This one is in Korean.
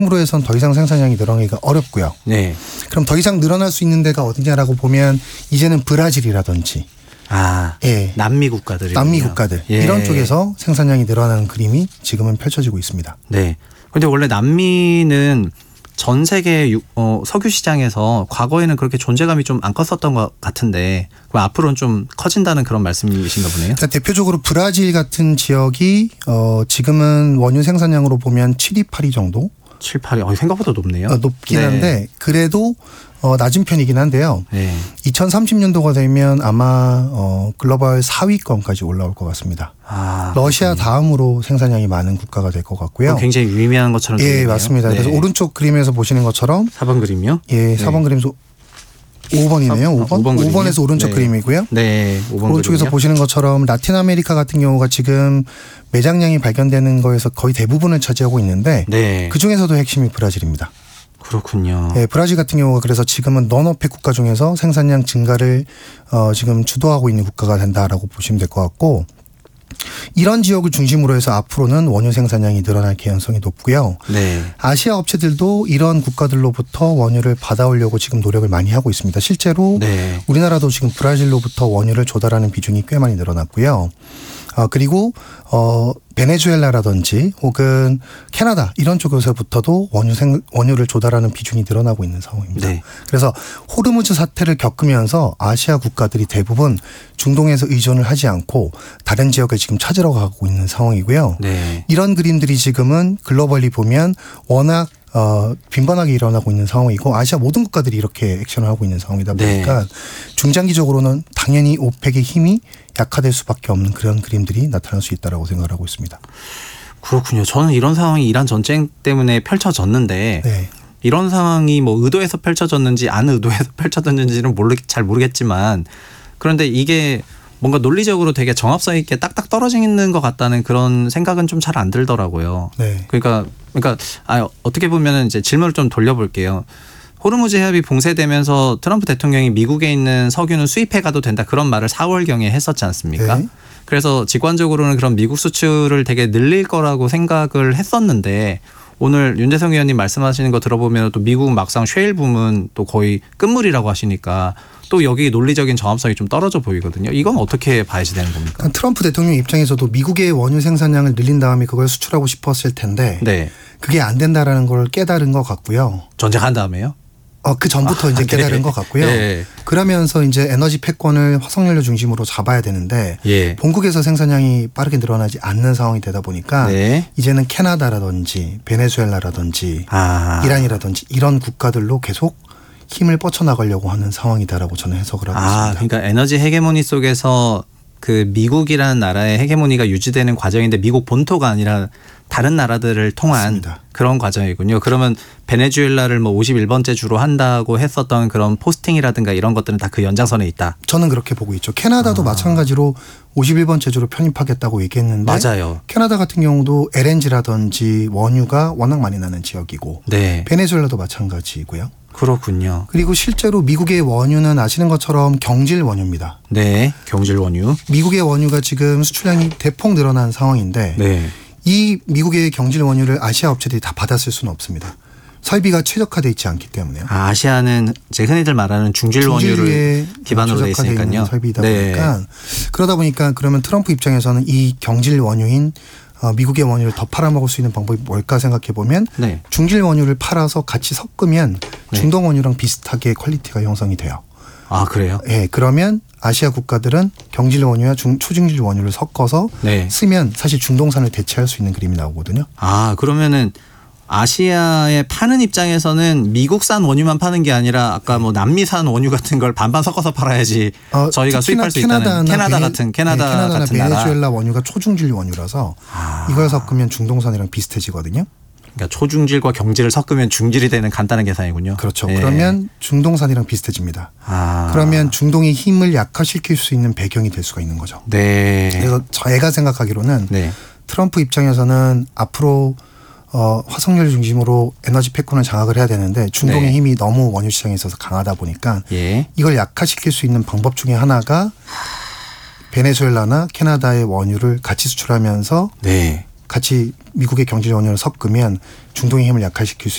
으로 해선 더 이상 생산량이 늘어나기가 어렵고요. 네. 그럼 더 이상 늘어날 수 있는 데가 어디냐라고 보면 이제는 브라질이라든지 예. 남미 국가들 이런 쪽에서 생산량이 늘어나는 그림이 지금은 펼쳐지고 있습니다. 네. 그런데 원래 남미는 전 세계 석유 시장에서 과거에는 그렇게 존재감이 좀 안 컸었던 것 같은데 그럼 앞으로는 좀 커진다는 그런 말씀이신가 보네요. 그러니까 대표적으로 브라질 같은 지역이 지금은 원유 생산량으로 보면 7위, 8위 정도. 7, 8위. 생각보다 높네요. 높긴 한데 그래도 낮은 편이긴 한데요. 네. 2030년도가 되면 아마 글로벌 4위권까지 올라올 것 같습니다. 러시아 다음으로 생산량이 많은 국가가 될 것 같고요. 굉장히 유의미한 것처럼 들리네요. 예, 맞습니다. 네. 그래서 오른쪽 그림에서 보시는 것처럼 4번 그림이요? 예, 4번 그림도 5번이네요. 5번에서 오른쪽 그림이고요. 네, 5번 오른쪽에서 그림이요? 보시는 것처럼 라틴 아메리카 같은 경우가 지금 매장량이 발견되는 거에서 거의 대부분을 차지하고 있는데 네. 그중에서도 핵심이 브라질입니다. 그렇군요. 네, 브라질 같은 경우가 그래서 지금은 non-OPEC 국가 중에서 생산량 증가를 지금 주도하고 있는 국가가 된다라고 보시면 될 것 같고 이런 지역을 중심으로 해서 앞으로는 원유 생산량이 늘어날 개연성이 높고요. 네. 아시아 업체들도 이런 국가들로부터 원유를 받아오려고 지금 노력을 많이 하고 있습니다. 실제로 네. 우리나라도 지금 브라질로부터 원유를 조달하는 비중이 꽤 많이 늘어났고요. 그리고 베네수엘라라든지 혹은 캐나다 이런 쪽에서부터도 원유를 조달하는 비중이 늘어나고 있는 상황입니다. 네. 그래서 호르무즈 사태를 겪으면서 아시아 국가들이 대부분 중동에서 의존을 하지 않고 다른 지역을 지금 찾으러 가고 있는 상황이고요. 네. 이런 그림들이 지금은 글로벌리 보면 워낙 빈번하게 일어나고 있는 상황이고 아시아 모든 국가들이 이렇게 액션을 하고 있는 상황이다 보니까 중장기적으로는 당연히 오펙의 힘이 약화될 수밖에 없는 그런 그림들이 나타날 수 있다라고 생각을 하고 있습니다. 그렇군요. 저는 이런 상황이 이란 전쟁 때문에 펼쳐졌는데 네. 이런 상황이 뭐 의도해서 펼쳐졌는지 안 의도해서 펼쳐졌는지는 잘 모르겠지만 그런데 이게 뭔가 논리적으로 되게 정합성 있게 딱딱 떨어지는 것 같다는 그런 생각은 좀 잘 안 들더라고요. 네. 그러니까 어떻게 보면 이제 질문을 좀 돌려볼게요. 호르무즈 해협이 봉쇄되면서 트럼프 대통령이 미국에 있는 석유는 수입해 가도 된다 그런 말을 4월경에 했었지 않습니까? 네. 그래서 직관적으로는 그런 미국 수출을 되게 늘릴 거라고 생각을 했었는데 오늘 윤재성 의원님 말씀하시는 거 들어보면 또 미국 막상 셰일 붐은 또 거의 끝물이라고 하시니까 또 여기 논리적인 정합성이 좀 떨어져 보이거든요. 이건 어떻게 봐야지 되는 겁니까? 트럼프 대통령 입장에서도 미국의 원유 생산량을 늘린 다음에 그걸 수출하고 싶었을 텐데 네. 그게 안 된다라는 걸 깨달은 것 같고요. 전쟁한 다음에요? 그 전부터 이제 깨달은 네. 것 같고요. 네. 그러면서 이제 에너지 패권을 화석연료 중심으로 잡아야 되는데 예. 본국에서 생산량이 빠르게 늘어나지 않는 상황이 되다 보니까 네. 이제는 캐나다라든지 베네수엘라라든지 이란이라든지 이런 국가들로 계속 힘을 뻗쳐나가려고 하는 상황이다라고 저는 해석을 하고 있습니다. 그러니까 에너지 헤게모니 속에서 그 미국이라는 나라의 헤게모니가 유지되는 과정인데 미국 본토가 아니라 다른 나라들을 통한 맞습니다. 그런 과정이군요. 그러면 베네수엘라를 뭐 51번째 주로 한다고 했었던 그런 포스팅이라든가 이런 것들은 다 그 연장선에 있다. 저는 그렇게 보고 있죠. 캐나다도 마찬가지로 51번 제주로 편입하겠다고 얘기했는데 맞아요. 캐나다 같은 경우도 LNG라든지 원유가 워낙 많이 나는 지역이고 네. 베네수엘라도 마찬가지고요. 그렇군요. 그리고 실제로 미국의 원유는 아시는 것처럼 경질 원유입니다. 네. 경질 원유. 미국의 원유가 지금 수출량이 대폭 늘어난 상황인데 네. 이 미국의 경질 원유를 아시아 업체들이 다 받았을 수는 없습니다. 설비가 최적화되어 있지 않기 때문에요. 아시아는 제 흔히들 말하는 중질 원유를 기반으로 돼 있으니까요. 설비이다 보니까 그러다 보니까 그러면 트럼프 입장에서는 이 경질 원유인 미국의 원유를 더 팔아먹을 수 있는 방법이 뭘까 생각해 보면 네. 중질 원유를 팔아서 같이 섞으면 중동 원유랑 비슷하게 퀄리티가 형성이 돼요. 아 그래요? 네, 그러면 아시아 국가들은 경질 원유와 초중질 원유를 섞어서 쓰면 사실 중동산을 대체할 수 있는 그림이 나오거든요. 그러면은 아시아에 파는 입장에서는 미국산 원유만 파는 게 아니라 아까 뭐 남미산 원유 같은 걸 반반 섞어서 팔아야지 저희가 수입할 수 있다는 캐나다 같은 나라. 베네수엘라 원유가 초중질 원유라서 이걸 섞으면 중동산이랑 비슷해지거든요. 그러니까 초중질과 경질을 섞으면 중질이 되는 간단한 계산이군요. 그렇죠. 그러면 중동산이랑 비슷해집니다. 그러면 중동의 힘을 약화시킬 수 있는 배경이 될 수가 있는 거죠. 네. 그래서 제가 생각하기로는 트럼프 입장에서는 앞으로 화석연료 중심으로 에너지 패권을 장악을 해야 되는데 중동의 힘이 너무 원유 시장에 있어서 강하다 보니까 이걸 약화시킬 수 있는 방법 중에 하나가 베네수엘라나 캐나다의 원유를 같이 수출하면서 같이 미국의 경질 원유를 섞으면 중동의 힘을 약화시킬 수